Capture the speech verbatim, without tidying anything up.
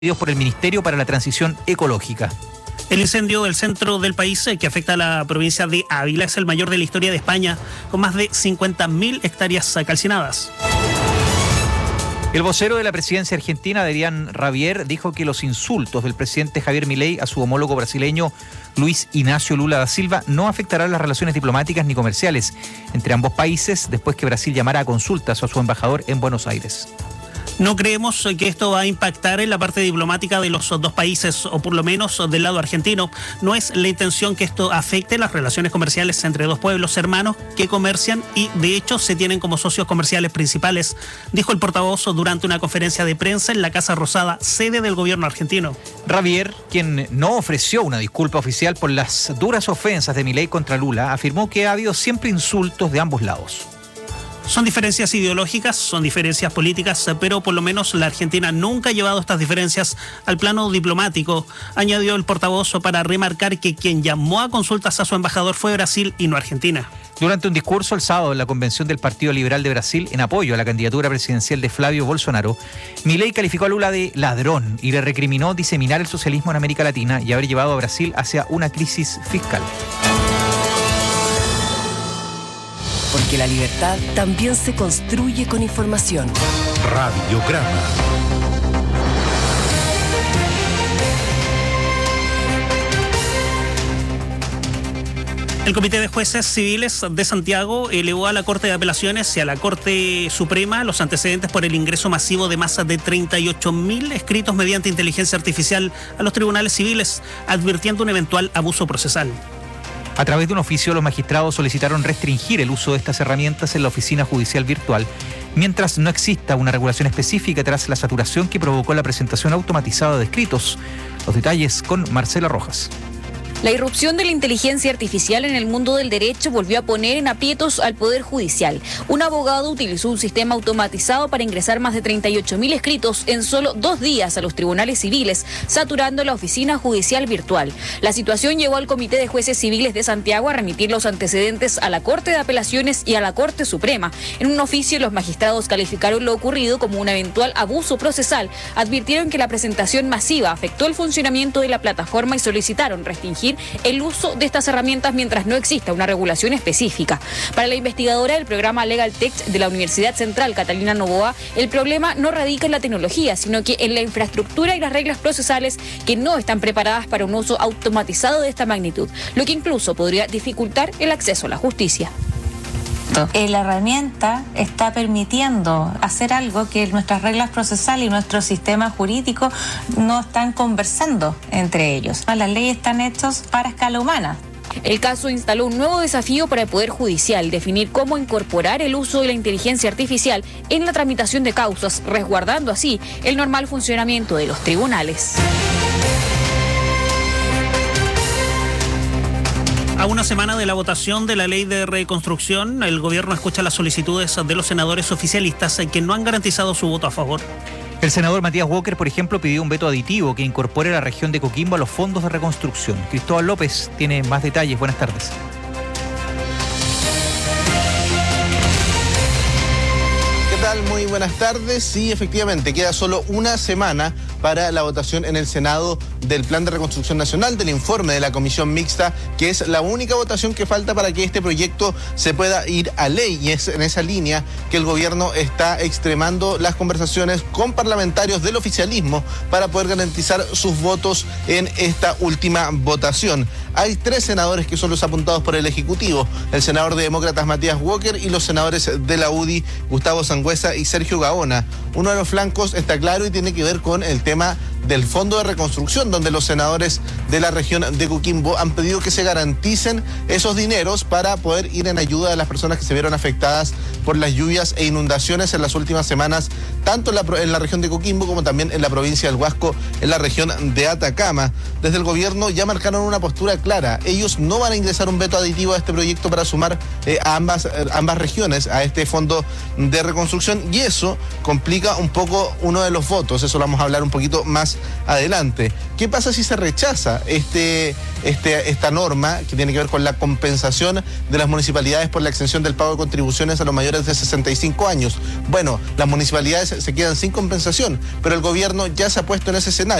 por el Ministerio para la Transición Ecológica. El incendio del centro del país que afecta a la provincia de Ávila es el mayor de la historia de España, con más de cincuenta mil hectáreas calcinadas. El vocero de la presidencia argentina, Adrián Rabier, dijo que los insultos del presidente Javier Milei a su homólogo brasileño Luis Inácio Lula da Silva no afectarán las relaciones diplomáticas ni comerciales entre ambos países después que Brasil llamara a consultas a su embajador en Buenos Aires. No creemos que esto va a impactar en la parte diplomática de los dos países, o por lo menos del lado argentino. No es la intención que esto afecte las relaciones comerciales entre dos pueblos hermanos que comercian y de hecho se tienen como socios comerciales principales, dijo el portavoz durante una conferencia de prensa en la Casa Rosada, sede del gobierno argentino. Rabier, quien no ofreció una disculpa oficial por las duras ofensas de Milei contra Lula, afirmó que ha habido siempre insultos de ambos lados. Son diferencias ideológicas, son diferencias políticas, pero por lo menos la Argentina nunca ha llevado estas diferencias al plano diplomático, añadió el portavoz para remarcar que quien llamó a consultas a su embajador fue Brasil y no Argentina. Durante un discurso el sábado en la convención del Partido Liberal de Brasil en apoyo a la candidatura presidencial de Flavio Bolsonaro, Milei calificó a Lula de ladrón y le recriminó diseminar el socialismo en América Latina y haber llevado a Brasil hacia una crisis fiscal. Porque la libertad también se construye con información. Radiograma. El Comité de Jueces Civiles de Santiago elevó a la Corte de Apelaciones y a la Corte Suprema los antecedentes por el ingreso masivo de más de treinta y ocho mil escritos mediante inteligencia artificial a los tribunales civiles, advirtiendo un eventual abuso procesal. A través de un oficio, los magistrados solicitaron restringir el uso de estas herramientas en la oficina judicial virtual, mientras no exista una regulación específica tras la saturación que provocó la presentación automatizada de escritos. Los detalles con Marcela Rojas. La irrupción de la inteligencia artificial en el mundo del derecho volvió a poner en aprietos al Poder Judicial. Un abogado utilizó un sistema automatizado para ingresar más de treinta y ocho mil escritos en solo dos días a los tribunales civiles, saturando la oficina judicial virtual. La situación llevó al Comité de Jueces Civiles de Santiago a remitir los antecedentes a la Corte de Apelaciones y a la Corte Suprema. En un oficio, los magistrados calificaron lo ocurrido como un eventual abuso procesal, advirtieron que la presentación masiva afectó el funcionamiento de la plataforma y solicitaron restringir el uso de estas herramientas mientras no exista una regulación específica. Para la investigadora del programa Legal Tech de la Universidad Central, Catalina Novoa, el problema no radica en la tecnología, sino que en la infraestructura y las reglas procesales que no están preparadas para un uso automatizado de esta magnitud, lo que incluso podría dificultar el acceso a la justicia. Eh, la herramienta está permitiendo hacer algo que nuestras reglas procesales y nuestro sistema jurídico no están conversando entre ellos. Las leyes están hechas para escala humana. El caso instaló un nuevo desafío para el Poder Judicial, definir cómo incorporar el uso de la inteligencia artificial en la tramitación de causas, resguardando así el normal funcionamiento de los tribunales. A una semana de la votación de la ley de reconstrucción, el gobierno escucha las solicitudes de los senadores oficialistas que no han garantizado su voto a favor. El senador Matías Walker, por ejemplo, pidió un veto aditivo que incorpore a la región de Coquimbo a los fondos de reconstrucción. Cristóbal López tiene más detalles. Buenas tardes. Muy buenas tardes. Sí, efectivamente, queda solo una semana para la votación en el Senado del Plan de Reconstrucción Nacional, del informe de la Comisión Mixta, que es la única votación que falta para que este proyecto se pueda ir a ley. Y es en esa línea que el gobierno está extremando las conversaciones con parlamentarios del oficialismo para poder garantizar sus votos en esta última votación. Hay tres senadores que son los apuntados por el Ejecutivo, el senador de Demócratas Matías Walker y los senadores de la U D I, Gustavo Sangüesa y Sergio Gaona. Uno de los flancos está claro y tiene que ver con el tema del Fondo de Reconstrucción, donde los senadores de la región de Coquimbo han pedido que se garanticen esos dineros para poder ir en ayuda de las personas que se vieron afectadas por las lluvias e inundaciones en las últimas semanas, tanto en la, en la región de Coquimbo como también en la provincia del Huasco, en la región de Atacama. Desde el gobierno ya marcaron una postura clara. Ellos no van a ingresar un veto aditivo a este proyecto para sumar eh, a ambas, eh, ambas regiones a este Fondo de Reconstrucción, y eso complica un poco uno de los votos. Eso lo vamos a hablar un poquito más más adelante. ¿Qué pasa si se rechaza este, este, esta norma que tiene que ver con la compensación de las municipalidades por la exención del pago de contribuciones a los mayores de sesenta y cinco años? Bueno, las municipalidades se quedan sin compensación, pero el gobierno ya se ha puesto en ese escenario.